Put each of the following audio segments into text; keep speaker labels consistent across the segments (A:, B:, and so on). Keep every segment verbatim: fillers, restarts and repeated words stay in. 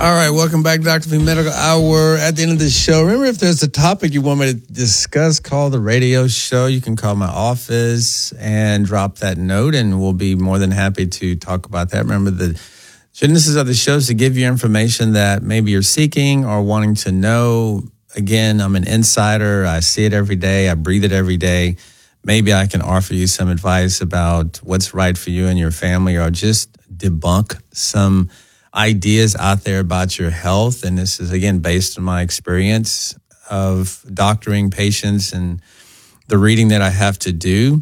A: All right, welcome back, Doctor V Medical Hour. At the end of the show, remember, if there's a topic you want me to discuss, call the radio show. You can call my office and drop that note, and we'll be more than happy to talk about that. Remember, the genesis of the show is to give you information that maybe you're seeking or wanting to know. Again, I'm an insider. I see it every day. I breathe it every day. Maybe I can offer you some advice about what's right for you and your family, or just debunk some ideas out there about your health. And this is, again, based on my experience of doctoring patients and the reading that I have to do.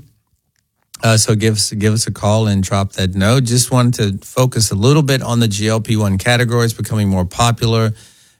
A: Uh, so give us, give us a call and drop that note. Just wanted to focus a little bit on the G L P one category. It's becoming more popular,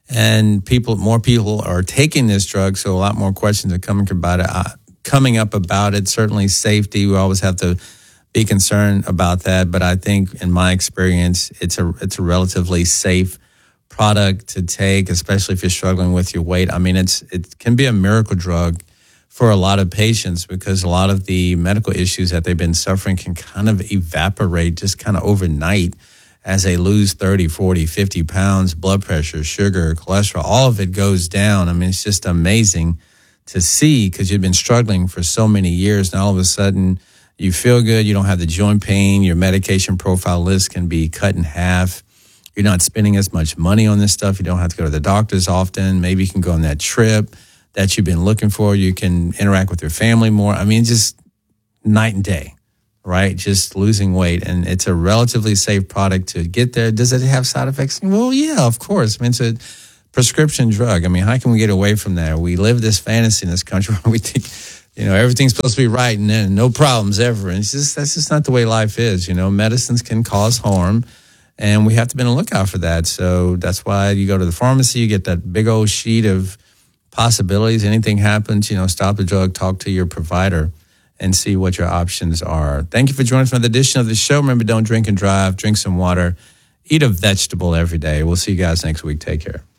A: and people, more people are taking this drug. So a lot more questions are coming about it, uh, coming up about it. Certainly safety. We always have to be concerned about that, but I think in my experience, it's a it's a relatively safe product to take, especially if you're struggling with your weight. I mean, it's it can be a miracle drug for a lot of patients, because a lot of the medical issues that they've been suffering can kind of evaporate just kind of overnight as they lose thirty, forty, fifty pounds, blood pressure, sugar, cholesterol, all of it goes down. I mean, it's just amazing to see, because you've been struggling for so many years, and all of a sudden you feel good. You don't have the joint pain. Your medication profile list can be cut in half. You're not spending as much money on this stuff. You don't have to go to the doctors often. Maybe you can go on that trip that you've been looking for. You can interact with your family more. I mean, just night and day, right? Just losing weight. And it's a relatively safe product to get there. Does it have side effects? Well, yeah, of course. I mean, it's a prescription drug. I mean, how can we get away from that? We live this fantasy in this country where we think, you know, everything's supposed to be right and then no problems ever. And it's just, that's just not the way life is. You know, medicines can cause harm, and we have to be on the lookout for that. So that's why you go to the pharmacy, you get that big old sheet of possibilities. Anything happens, you know, stop the drug, talk to your provider, and see what your options are. Thank you for joining us for another edition of the show. Remember, don't drink and drive, drink some water, eat a vegetable every day. We'll see you guys next week. Take care.